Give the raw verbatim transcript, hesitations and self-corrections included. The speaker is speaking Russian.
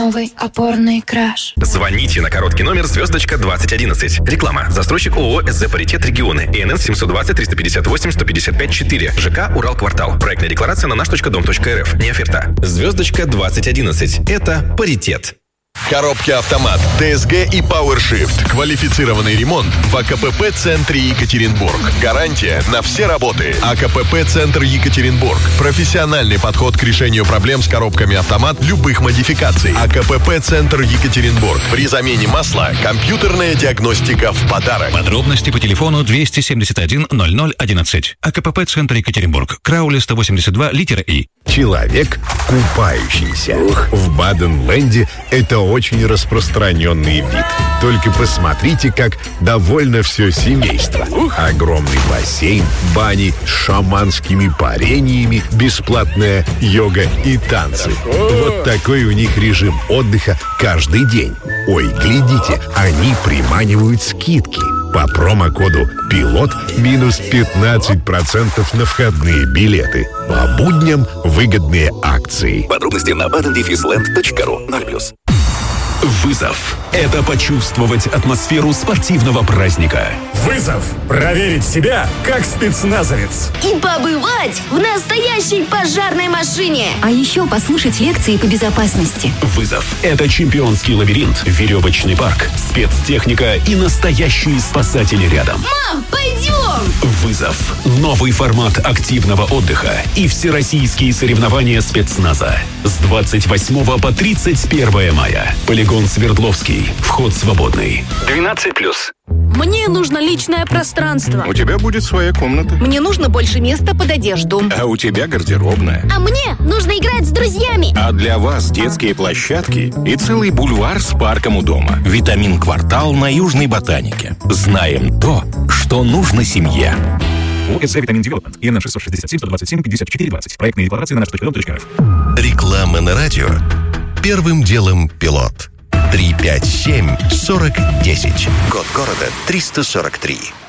Новый опорный краш. Звоните на короткий номер звездочка двадцать одиннадцать. Реклама. Застройщик ООО «СЗ Паритет Регионы». ИНН семьсот двадцать триста пятьдесят восемь сто пятьдесят пять четыре. ЖК «Уралквартал». Проектная декларация на наш точка дом точка рф. Не оферта. Звездочка двадцать одиннадцать. Это паритет. Коробки «Автомат», ТСГ и PowerShift. Квалифицированный ремонт в АКПП-центре Екатеринбург. Гарантия на все работы. АКПП-центр Екатеринбург. Профессиональный подход к решению проблем с коробками «Автомат» любых модификаций. АКПП-центр Екатеринбург. При замене масла компьютерная диагностика в подарок. Подробности по телефону двести семьдесят один ноль ноль одиннадцать. АКПП-центр Екатеринбург. Краули сто восемьдесят два, литера И. Человек купающийся. Ух. В Баден-Ленде это очень распространенный вид. Только посмотрите, как довольно все семейство. Ух. Огромный бассейн, бани с шаманскими парениями, бесплатная йога и танцы. Вот такой у них режим отдыха каждый день. Ой, глядите, они приманивают скидки. По промокоду «Пилот» минус пятнадцать процентов на входные билеты. По будням выгодные акции. Подробности на баден дефис ленд точка ру. ноль плюс. Вызов – это почувствовать атмосферу спортивного праздника. Вызов – проверить себя как спецназовец. И побывать в настоящей пожарной машине. А еще послушать лекции по безопасности. Вызов – это чемпионский лабиринт, веревочный парк, спецтехника и настоящие спасатели рядом. Мам, пойдем! Вызов – новый формат активного отдыха и всероссийские соревнования спецназа. С двадцать восьмого по тридцать первое мая. Полигон Свердловский. Вход свободный. двенадцать плюс. Мне нужно личное пространство. У тебя будет своя комната. Мне нужно больше места под одежду. А у тебя гардеробная. А мне нужно играть с друзьями. А для вас детские площадки и целый бульвар с парком у дома. Витамин-квартал на Южной Ботанике. Знаем то, что нужно семье. ОСЗ «Витамин Девелопмент». ИНН шестьсот шестьдесят семь сто двадцать семь пятьдесят четыре двадцать. Проектные декларации на наш точка дом точка рф. Реклама на радио. Первым делом «Пилот». три пять семь сорок десять. Код города триста сорок три.